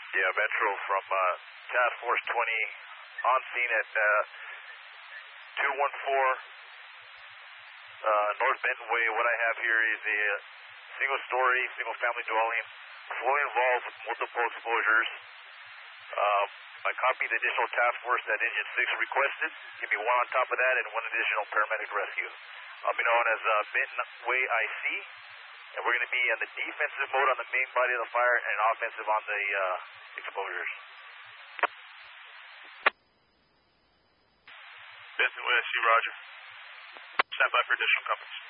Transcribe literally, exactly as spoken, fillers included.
Yeah, Metro from uh, Task Force twenty on scene at uh, two one four uh, North Benton Way. What I have here is a uh, single-story, single-family dwelling, flowing walls with multiple exposures. Uh, I copied the additional task force that Engine six requested. Give me one on top of that and one additional paramedic rescue. I'll be known as uh, Benton Way I C, and we're going to be in the defensive mode on the main body of the fire and offensive on the uh, exposures. Benton Way I C, roger. Stand by for additional companies.